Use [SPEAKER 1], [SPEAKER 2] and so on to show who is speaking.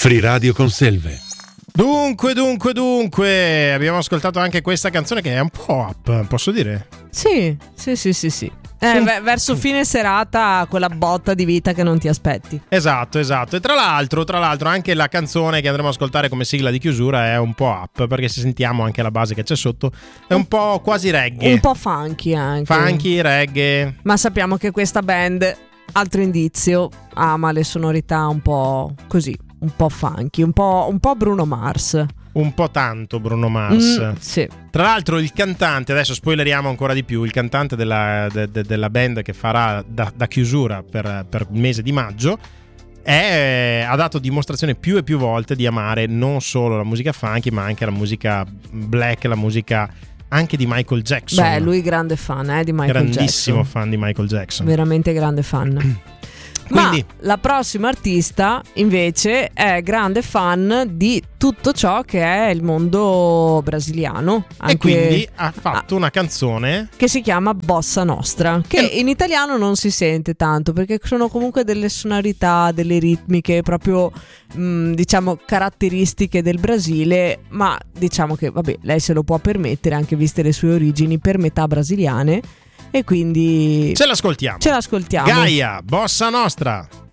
[SPEAKER 1] Free Radio con Selve.
[SPEAKER 2] Dunque, abbiamo ascoltato anche questa canzone che è un po' up, posso dire?
[SPEAKER 3] Sì. Verso fine serata quella botta di vita che non ti aspetti.
[SPEAKER 2] Esatto. E tra l'altro anche la canzone che andremo a ascoltare come sigla di chiusura è un po' up, perché se sentiamo anche la base che c'è sotto è un po' quasi reggae.
[SPEAKER 3] Un po' funky anche.
[SPEAKER 2] Funky, reggae.
[SPEAKER 3] Ma sappiamo che questa band, altro indizio, ama le sonorità un po' così, un po' funky, un po' Bruno Mars.
[SPEAKER 2] Un po' tanto Bruno Mars.
[SPEAKER 3] Sì.
[SPEAKER 2] Tra l'altro il cantante, adesso spoileriamo ancora di più, il cantante della band che farà da chiusura per il mese di maggio ha dato dimostrazione più e più volte di amare non solo la musica funky ma anche la musica black, la musica anche di Michael Jackson.
[SPEAKER 3] Beh, lui grande fan di Michael Jackson.
[SPEAKER 2] Grandissimo fan di Michael Jackson.
[SPEAKER 3] Veramente grande fan.
[SPEAKER 2] Quindi,
[SPEAKER 3] ma la prossima artista invece è grande fan di tutto ciò che è il mondo brasiliano, anche,
[SPEAKER 2] e quindi ha fatto una canzone
[SPEAKER 3] che si chiama Bossa Nostra, che in italiano non si sente tanto perché sono comunque delle sonorità, delle ritmiche proprio diciamo caratteristiche del Brasile, ma diciamo che vabbè, lei se lo può permettere anche viste le sue origini per metà brasiliane. E quindi
[SPEAKER 2] ce l'ascoltiamo.
[SPEAKER 3] Gaia,
[SPEAKER 2] Bossa Nostra.